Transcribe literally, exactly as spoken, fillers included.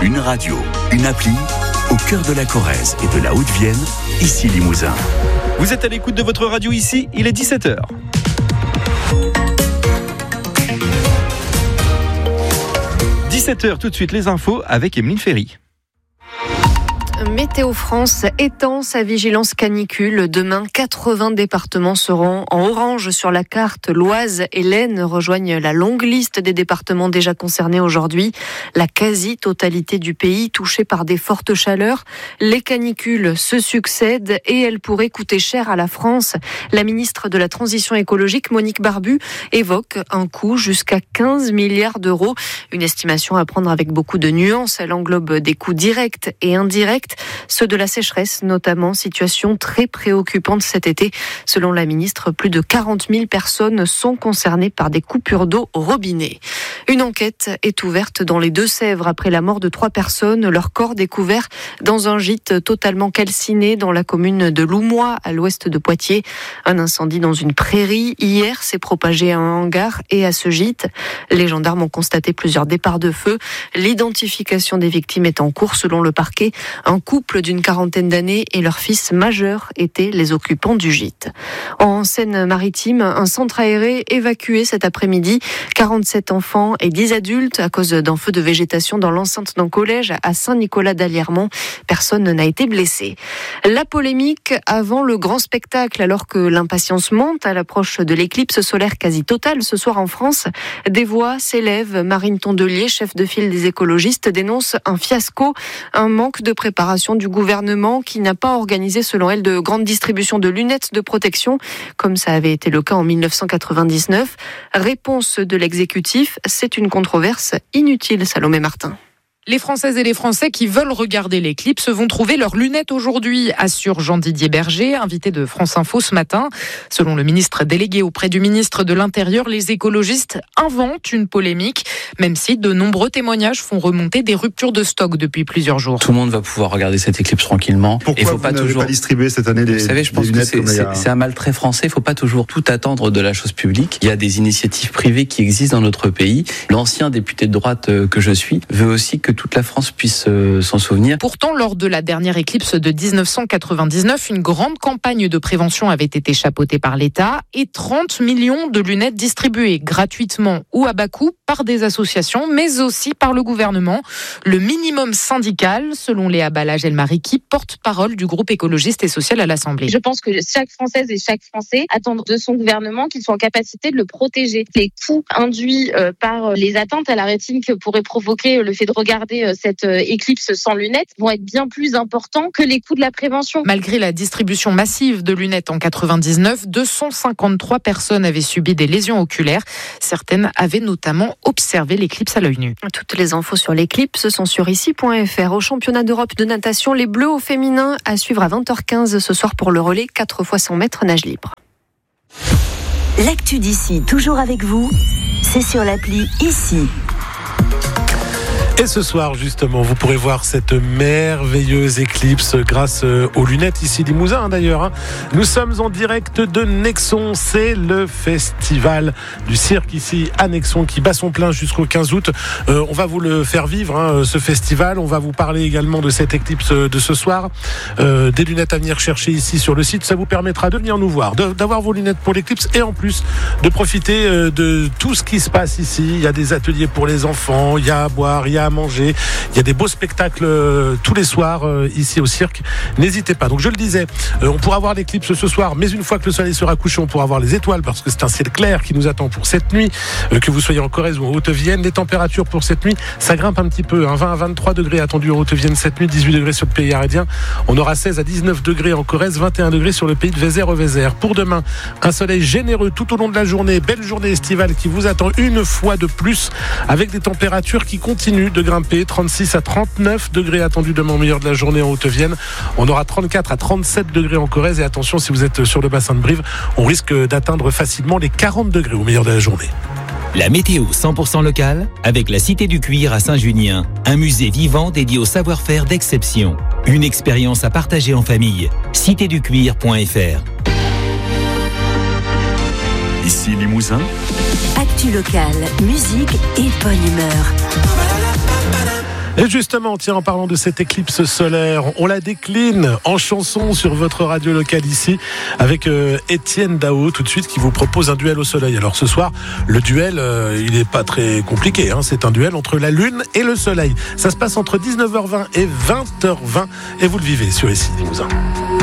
Une radio, une appli, au cœur de la Corrèze et de la Haute-Vienne, ici Limousin. Vous êtes à l'écoute de votre radio ici, il est dix-sept heures. dix-sept heures, tout de suite les infos avec Emeline Ferry. Météo France étend sa vigilance canicule. Demain, quatre-vingts départements seront en orange sur la carte. L'Oise et l'Aisne rejoignent la longue liste des départements déjà concernés aujourd'hui. La quasi-totalité du pays touchée par des fortes chaleurs. Les canicules se succèdent et elles pourraient coûter cher à la France. La ministre de la Transition écologique, Monique Barbu, évoque un coût jusqu'à quinze milliards d'euros. Une estimation à prendre avec beaucoup de nuances. Elle englobe des coûts directs et indirects. Ceux de la sécheresse, notamment, situation très préoccupante cet été. Selon la ministre, plus de quarante mille personnes sont concernées par des coupures d'eau au robinet. Une enquête est ouverte dans les Deux-Sèvres après la mort de trois personnes. Leur corps découvert dans un gîte totalement calciné dans la commune de Loumois, à l'ouest de Poitiers. Un incendie dans une prairie hier s'est propagé à un hangar et à ce gîte. Les gendarmes ont constaté plusieurs départs de feu. L'identification des victimes est en cours selon le parquet. Un couple d'une quarantaine d'années et leur fils majeur étaient les occupants du gîte. En Seine-Maritime, un centre aéré évacué cet après-midi. quarante-sept enfants et dix adultes à cause d'un feu de végétation dans l'enceinte d'un collège à Saint-Nicolas-d'Alliermont. Personne n'a été blessé. La polémique avant le grand spectacle, alors que l'impatience monte à l'approche de l'éclipse solaire quasi totale ce soir en France. Des voix s'élèvent. Marine Tondelier, chef de file des écologistes, dénonce un fiasco, un manque de préparation du gouvernement qui n'a pas organisé, selon elle, de grande distribution de lunettes de protection, comme ça avait été le cas en dix-neuf cent quatre-vingt-dix-neuf. Réponse de l'exécutif, c'est une controverse inutile, Salomé Martin. Les Françaises et les Français qui veulent regarder l'éclipse vont trouver leurs lunettes aujourd'hui, assure Jean-Didier Berger, invité de France Info ce matin. Selon le ministre délégué auprès du ministre de l'Intérieur, les écologistes inventent une polémique, même si de nombreux témoignages font remonter des ruptures de stock depuis plusieurs jours. Tout le monde va pouvoir regarder cette éclipse tranquillement. Pourquoi il faut vous pas n'avez toujours pas distribué cette année des, vous savez, je pense que c'est, c'est, c'est un mal très français. Il ne faut pas toujours tout attendre de la chose publique. Il y a des initiatives privées qui existent dans notre pays. L'ancien député de droite que je suis veut aussi que toute la France puisse euh, s'en souvenir. Pourtant, lors de la dernière éclipse de dix-neuf cent quatre-vingt-dix-neuf, une grande campagne de prévention avait été chapeautée par l'État et trente millions de lunettes distribuées gratuitement ou à bas coût par des associations, mais aussi par le gouvernement. Le minimum syndical, selon Léa Balage-Elmariki, porte-parole du groupe écologiste et social à l'Assemblée. Je pense que chaque Française et chaque Français attendent de son gouvernement qu'il soit en capacité de le protéger. Les coûts induits par les atteintes à la rétine que pourrait provoquer le fait de regarder cette éclipse sans lunettes vont être bien plus importants que les coûts de la prévention. Malgré la distribution massive de lunettes en quatre-vingt-dix-neuf, deux cent cinquante-trois personnes avaient subi des lésions oculaires. Certaines avaient notamment observé l'éclipse à l'œil nu. Toutes les infos sur l'éclipse sont sur ici point f r. Au championnat d'Europe de natation, les Bleus au féminin à suivre à vingt heures quinze ce soir pour le relais quatre fois cent mètres nage libre. L'actu d'ici, toujours avec vous, c'est sur l'appli Ici. Et ce soir, justement, vous pourrez voir cette merveilleuse éclipse grâce aux lunettes ici Limousin, d'ailleurs. Nous sommes en direct de Nexon. C'est le festival du cirque ici à Nexon qui bat son plein jusqu'au quinze août. Euh, on va vous le faire vivre, hein, ce festival. On va vous parler également de cette éclipse de ce soir. Euh, des lunettes à venir chercher ici sur le site. Ça vous permettra de venir nous voir, de, d'avoir vos lunettes pour l'éclipse et en plus de profiter de tout ce qui se passe ici. Il y a des ateliers pour les enfants, il y a à boire, il y a à manger. Il y a des beaux spectacles euh, tous les soirs euh, ici au cirque. N'hésitez pas. Donc je le disais, euh, on pourra voir l'éclipse ce soir, mais une fois que le soleil sera couché, on pourra voir les étoiles parce que c'est un ciel clair qui nous attend pour cette nuit. Euh, que vous soyez en Corrèze ou en Haute-Vienne, les températures pour cette nuit, ça grimpe un petit peu. Hein, vingt à vingt-trois degrés attendus en Haute-Vienne cette nuit, dix-huit degrés sur le pays arédien. On aura seize à dix-neuf degrés en Corrèze, vingt et un degrés sur le pays de Vézère-Vézère. Pour demain, un soleil généreux tout au long de la journée. Belle journée estivale qui vous attend une fois de plus avec des températures qui continuent de grimper. trente-six à trente-neuf degrés attendus demain au meilleur de la journée en Haute-Vienne. On aura trente-quatre à trente-sept degrés en Corrèze. Et attention, si vous êtes sur le bassin de Brive, on risque d'atteindre facilement les quarante degrés au meilleur de la journée. La météo cent pour cent locale avec la Cité du Cuir à Saint-Junien. Un musée vivant dédié au savoir-faire d'exception. Une expérience à partager en famille. cité du cuir point f r. Ici Limousin. Actu locale, musique et bonne humeur. Et justement, tiens, en parlant de cette éclipse solaire, on la décline en chanson sur votre radio locale ici avec euh, Étienne Dao tout de suite qui vous propose un duel au soleil. Alors ce soir, le duel, euh, il n'est pas très compliqué, hein, c'est un duel entre la lune et le soleil. Ça se passe entre dix-neuf heures vingt et vingt heures vingt et vous le vivez sur ici Limousin.